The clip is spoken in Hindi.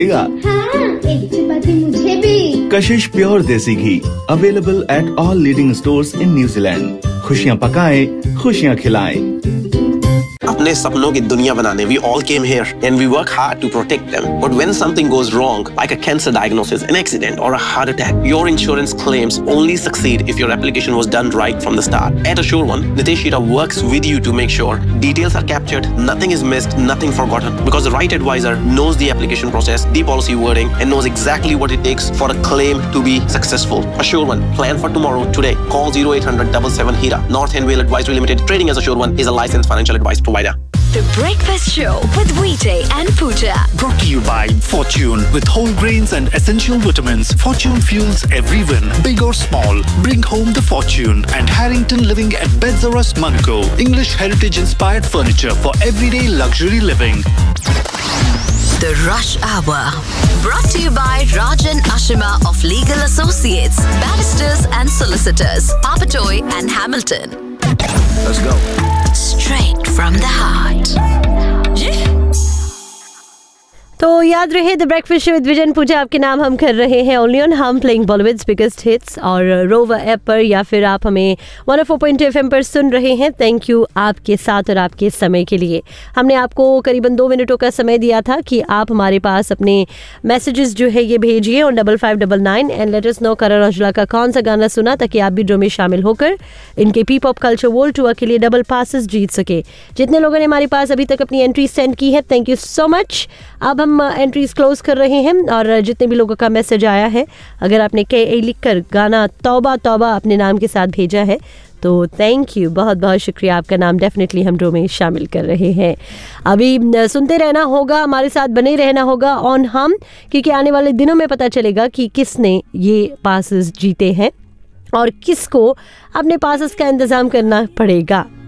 एक चपाती मुझे भी। कशिश प्योर देसी घी available at all leading stores in New Zealand. खुशियाँ पकाएं, खुशियाँ खिलाएं। अपने सपनों की दुनिया बनाने we all came here and we work hard to protect them. But when something goes wrong, like a cancer diagnosis, an accident or a heart attack, your insurance claims only succeed if your application was done right from the start. At Assure One, Nitesh Shira works with you to make sure details are captured, nothing is missed, nothing forgotten. Because the right advisor knows the application process, the policy wording, and knows exactly what it takes for a claim to be successful. Assure One, plan for tomorrow today. Call 0800 77 HERA. North End Vale Advisory Limited, trading as Assure One, is a licensed financial advice provider. The Breakfast Show with Vijay and Pooja. Brought to you by Fortune. With whole grains and essential vitamins, Fortune fuels every win, big or small. Bring home the fortune. And Harrington Living at Bedzarus Manco. English heritage-inspired furniture for everyday luxury living. The Rush Hour. Brought to you by Rajan Ashima of Legal Associates, Barristers and Solicitors, Papatoy and Hamilton. Let's go. Straight from the heart. तो याद रहे the breakfast show with Vijay and पूजा आपके नाम हम कर रहे हैं ओनली ऑन हम प्लेइंग बॉलीवुड्स बिगेस्ट हिट्स और रोवर ऐप पर या फिर आप हमें 104.2 FM पर सुन रहे हैं। थैंक यू आपके साथ और आपके समय के लिए। हमने आपको करीबन 2 मिनटों का समय दिया था कि आप हमारे पास अपने मैसेजेस जो है ये भेजिए और 5599 and let us know Karan Aujla का कौन सा गाना सुना ताकि आप भी ड्रो में शामिल होकर इनके P pop culture world tour के लिए डबल पासेस जीत सके। जितने लोगों ने हमारे पास अभी तक अपनी एंट्री सेंड की है थैंक यू सो मच। अब हम एंट्रीज क्लोज कर रहे हैं और जितने भी लोगों का मैसेज आया है अगर आपने KA लिखकर गाना तौबा तौबा अपने नाम के साथ भेजा है तो थैंक यू, बहुत बहुत शुक्रिया। आपका नाम डेफिनेटली हम ड्रो में शामिल कर रहे हैं। अभी सुनते रहना होगा, हमारे साथ बने रहना होगा ऑन हम, क्योंकि आने वाले दिनों में पता चलेगा कि किसने ये पासेस जीते हैं और किसको अपने पासेस का इंतज़ाम करना पड़ेगा।